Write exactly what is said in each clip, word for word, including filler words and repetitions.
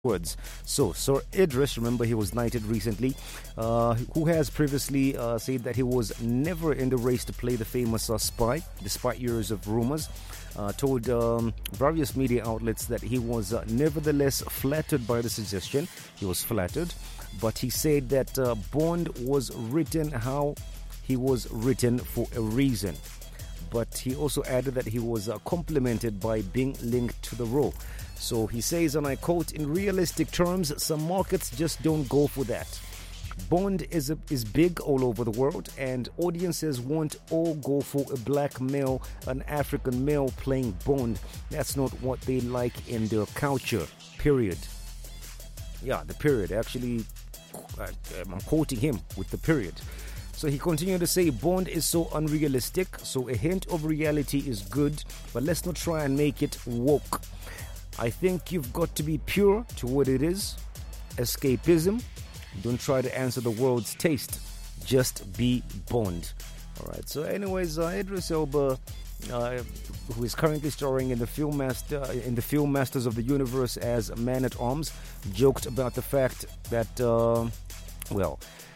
words. So, Sir Idris, remember he was knighted recently, uh, who has previously uh, said that he was never in the race to play the famous uh, spy, despite years of rumors, uh, told um, various media outlets that he was uh, nevertheless flattered by the suggestion. He was flattered, but he said that uh, Bond was written how he was written for a reason. But he also added that he was uh, complimented by being linked to the role. So he says, and I quote, "In realistic terms, some markets just don't go for that. Bond is a, is big all over the world, and audiences won't all go for a black male, an African male playing Bond. That's not what they like in their culture, period." Yeah, the period. Actually, I'm quoting him with the period. So he continued to say, "Bond is so unrealistic, so a hint of reality is good, but let's not try and make it woke. I think you've got to be pure to what it is. Escapism. Don't try to answer the world's taste. Just be Bond." All right. So, anyways, uh, Idris Elba, uh, who is currently starring in the film master in the film Masters of the Universe as Man at Arms, joked about the fact that, uh, well,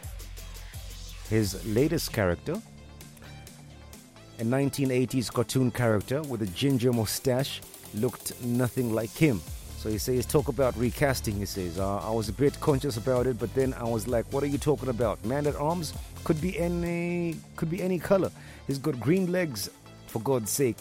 his latest character, a nineteen eighties cartoon character with a ginger mustache, looked nothing like him. So he says, talk about recasting, he says. Uh, I was a bit conscious about it, but then I was like, what are you talking about? Man at Arms could be any could be any color. He's got green legs, for God's sake.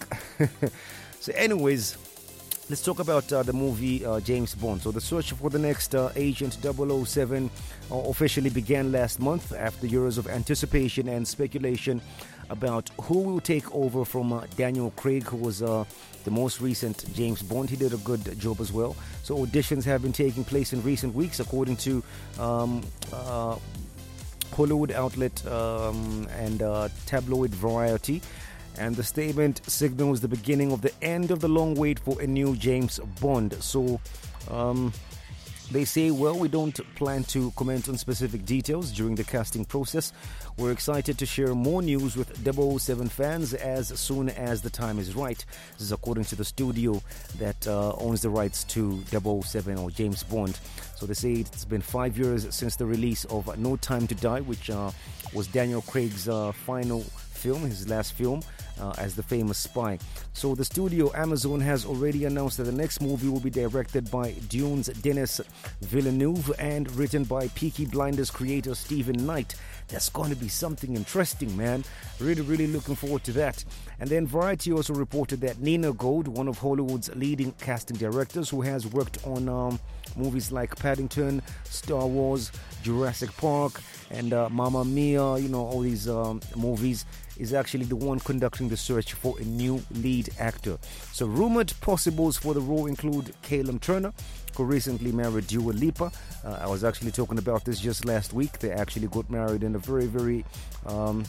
So anyways, let's talk about uh, the movie uh, James Bond. So the search for the next uh, Agent double oh seven uh, officially began last month after years of anticipation and speculation about who will take over from uh, Daniel Craig, who was uh, the most recent James Bond. He did a good job as well. So auditions have been taking place in recent weeks, according to um, uh, Hollywood outlet um, and uh, tabloid Variety. And the statement signals the beginning of the end of the long wait for a new James Bond. So um, they say, well, we don't plan to comment on specific details during the casting process. We're excited to share more news with double oh seven fans as soon as the time is right. This is according to the studio that uh, owns the rights to double oh seven or James Bond. So they say it's been five years since the release of No Time to Die, which uh, was Daniel Craig's uh, final film, his last film, uh, as the famous spy. So the studio Amazon has already announced that the next movie will be directed by Dune's Denis Villeneuve and written by Peaky Blinders creator Stephen Knight. That's going to be something interesting, man. Really, really looking forward to that. And then Variety also reported that Nina Gold, one of Hollywood's leading casting directors who has worked on um, movies like Paddington, Star Wars, Jurassic Park, and uh, Mamma Mia, you know, all these um, movies, is actually the one conducting the search for a new lead actor. So rumored possibles for the role include Callum Turner, who recently married Dua Lipa. Uh, I was actually talking about this just last week. They actually got married in a very, very um,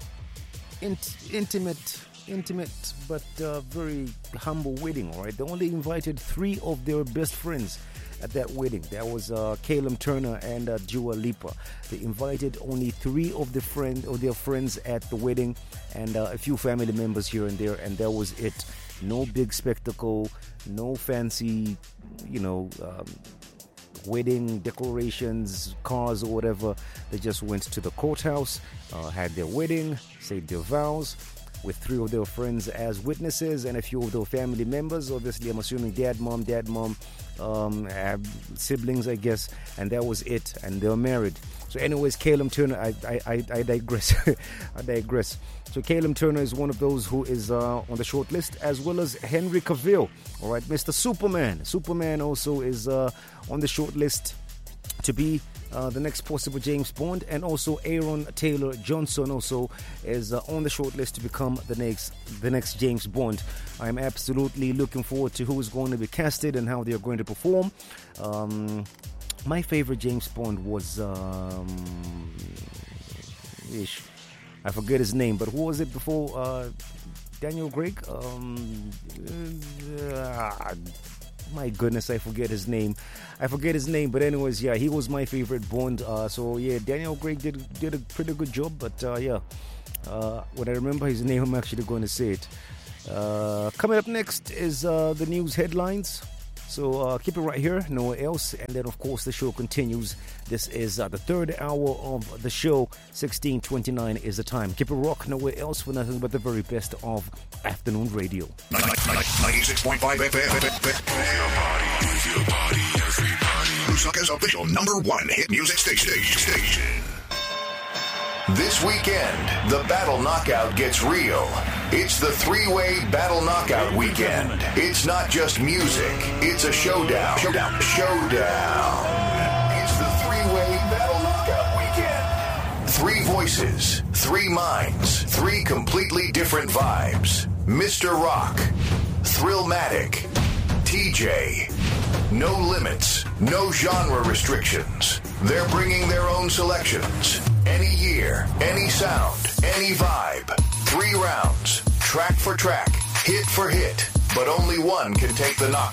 int- intimate, intimate, but uh, very humble wedding, all right? They only invited three of their best friends at that wedding. That was uh, Callum Turner and uh, Dua Lipa. They invited only three of the friend of their friends at the wedding, and uh, a few family members here and there, and that was it. No big spectacle, no fancy, you know, um, wedding decorations, cars or whatever. They just went to the courthouse, uh, had their wedding, said their vows, with three of their friends as witnesses and a few of their family members. Obviously, I'm assuming dad, mom, dad, mom, um, siblings, I guess, and that was it. And they were married. So, anyways, Callum Turner, I, I, I, I digress. I digress. So, Callum Turner is one of those who is uh, on the short list, as well as Henry Cavill. All right, Mister Superman. Superman also is uh, on the short list to be uh, the next possible James Bond, and also Aaron Taylor Johnson also is uh, on the short list to become the next the next James Bond. I'm absolutely looking forward to who is going to be casted and how they are going to perform. Um, my favorite James Bond was um, ish, I forget his name, but who was it before uh, Daniel Craig? Um, uh, My goodness, I forget his name. I forget his name, but anyways, yeah, he was my favorite Bond. Uh, so yeah, Daniel Craig did did a pretty good job. But uh, yeah, uh, when I remember his name, I'm actually going to say it. Uh, coming up next is uh, the news headlines. So uh, keep it right here, nowhere else. And then, of course, the show continues. This is uh, the third hour of the show. sixteen twenty-nine is the time. Keep it rock, nowhere else, for nothing but the very best of afternoon radio. ninety-six point five F M. Move your body, move your body, everybody. Lusaka's official number one hit music station. station. This weekend, the Battle Knockout gets real. It's the three-way Battle Knockout weekend. It's not just music. It's a showdown. Showdown. Showdown. It's the three-way Battle Knockout weekend. Three voices, three minds, three completely different vibes. Mister Rock, Thrillmatic, T J. No limits, no genre restrictions. They're bringing their own selections. Any year, any sound, any vibe. Three rounds, track for track, hit for hit. But only one can take the knockout.